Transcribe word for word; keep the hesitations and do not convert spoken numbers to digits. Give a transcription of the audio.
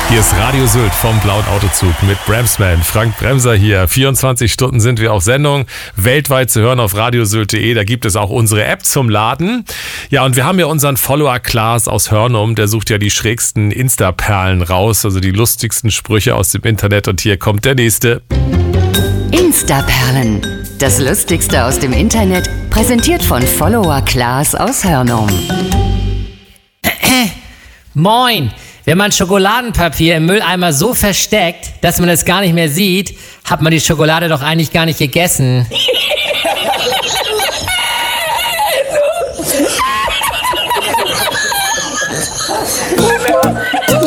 Hier ist Radio Sylt vom Blauen Autozug mit Bremsman. Frank Bremser hier. vierundzwanzig Stunden sind wir auf Sendung. Weltweit zu hören auf radiosylt punkt de. Da gibt es auch unsere App zum Laden. Ja, und wir haben ja unseren Follower Klaas aus Hörnum. Der sucht ja die schrägsten Insta-Perlen raus. Also die lustigsten Sprüche aus dem Internet. Und hier kommt der nächste. Insta-Perlen. Das Lustigste aus dem Internet. Präsentiert von Follower Klaas aus Hörnum. Moin! Wenn man Schokoladenpapier im Mülleimer so versteckt, dass man es gar nicht mehr sieht, hat man die Schokolade doch eigentlich gar nicht gegessen.